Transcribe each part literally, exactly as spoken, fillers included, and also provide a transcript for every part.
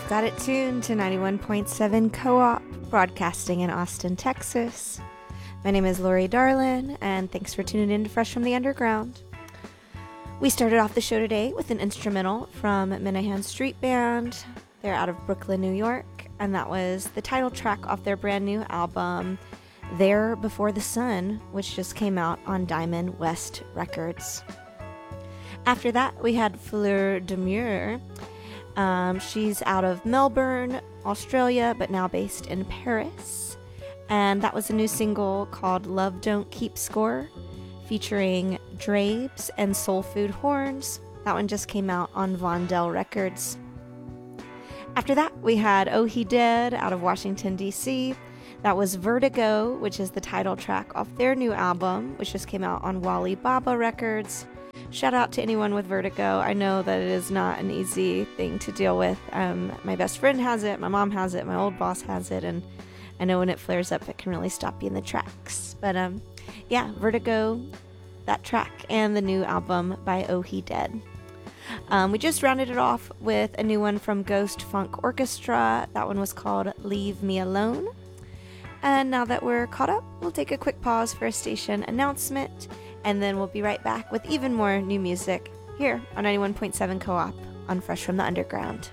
You've got it tuned to ninety-one point seven Co-op, broadcasting in Austin, Texas. My name is Lori Darlin, and thanks for tuning in to Fresh from the Underground. We started off the show today with an instrumental from Minahan Street Band. They're out of Brooklyn, New York, and that was the title track off their brand new album, There Before the Sun, which just came out on Diamond West Records. After that, we had Fleur de Mur. Um, she's out of Melbourne, Australia, but now based in Paris. And that was a new single called Love Don't Keep Score, featuring Drapes and Soul Food Horns. That one just came out on Vondel Records. After that, we had Oh He Dead out of Washington, D C That was Vertigo, which is the title track off their new album, which just came out on Wally Baba Records. Shout out to anyone with vertigo. I know that it is not an easy thing to deal with. Um, my best friend has it, my mom has it, my old boss has it, and I know when it flares up, it can really stop you in the tracks. But um, yeah, Vertigo, that track, and the new album by Oh He Dead. Um, we just rounded it off with a new one from Ghost Funk Orchestra. That one was called Leave Me Alone. And now that we're caught up, we'll take a quick pause for a station announcement, and then we'll be right back with even more new music here on ninety-one point seven Co-op on Fresh from the Underground.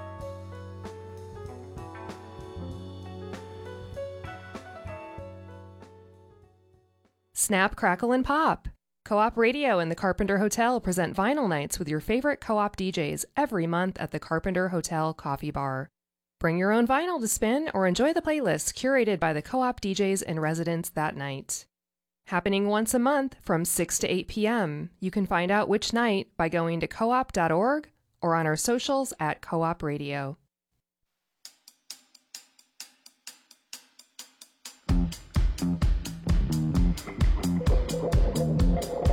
Snap, crackle, and pop. Co-op Radio and the Carpenter Hotel present vinyl nights with your favorite co-op D Js every month at the Carpenter Hotel Coffee Bar. Bring your own vinyl to spin or enjoy the playlists curated by the co-op D Js in residence that night. Happening once a month from six to eight p.m. You can find out which night by going to co op dot org or on our socials at Co-op Radio.